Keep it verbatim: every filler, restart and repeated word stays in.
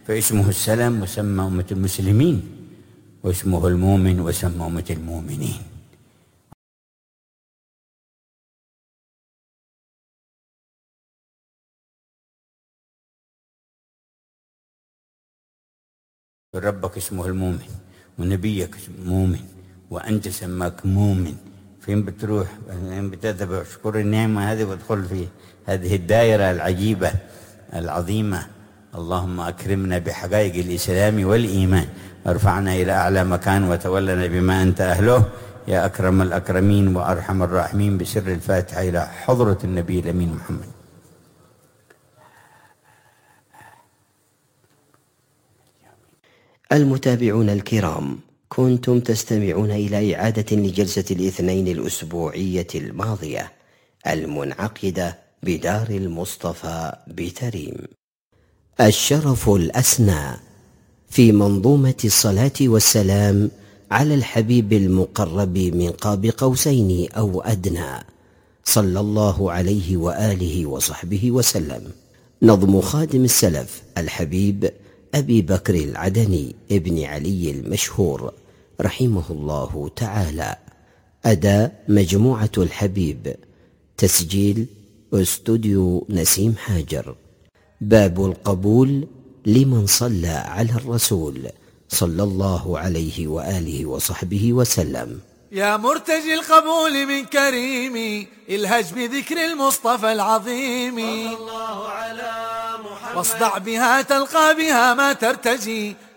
فاسمه السلام وسمى أمة المسلمين، واسمه المؤمن وسمى أمة المؤمنين. ربك اسمه المؤمن، ونبيك مؤمن، وأنت سماك مؤمن. فين بتروح؟ فين بتذهب؟ اشكر النعمة هذه وادخل في هذه الدائرة العجيبة العظيمة. اللهم أكرمنا بحقائق الإسلام والإيمان، وارفعنا إلى أعلى مكان، وتولنا بما أنت أهله يا أكرم الأكرمين وأرحم الراحمين. بسر الفاتحة إلى حضرة النبي الأمين محمد. المتابعون الكرام، كنتم تستمعون إلى إعادة لجلسة الاثنين الأسبوعية الماضية المنعقدة بدار المصطفى بتريم. الشرف الأسنى في منظومة الصلاة والسلام على الحبيب المقرب من قاب قوسين أو أدنى، صلى الله عليه وآله وصحبه وسلم. نظم خادم السلف الحبيب أبي بكر العدني ابن علي المشهور رحمه الله تعالى. أداء مجموعة الحبيب. تسجيل استوديو نسيم حاجر. باب القبول لمن صلى على الرسول صلى الله عليه وآله وصحبه وسلم. يا مرتجي القبول من كريم، الهج بذكر المصطفى العظيم، صلى الله على محمد، واصدع بها تلقى بها ما ترتجي،